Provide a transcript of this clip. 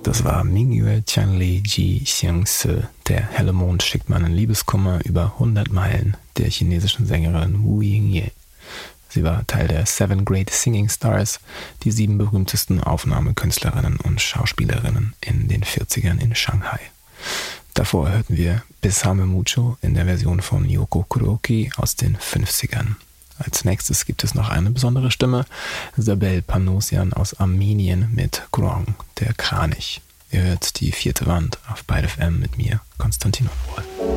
Das war Mingyue Tianli Ji Xiangse. Der helle Mond schickt meinen Liebeskummer über 100 Meilen der chinesischen Sängerin Wu Yingye. Sie war Teil der 7 Great Singing Stars, die 7 berühmtesten Aufnahmekünstlerinnen und Schauspielerinnen in den 40ern in Shanghai. Davor hörten wir Besame Mucho in der Version von Yoko Kuroki aus den 50ern. Als nächstes gibt es noch eine besondere Stimme, Sabel Panosian aus Armenien mit Kurong, der Kranich. Ihr hört die 4. Wand auf Byte FM mit mir, Konstantinopol.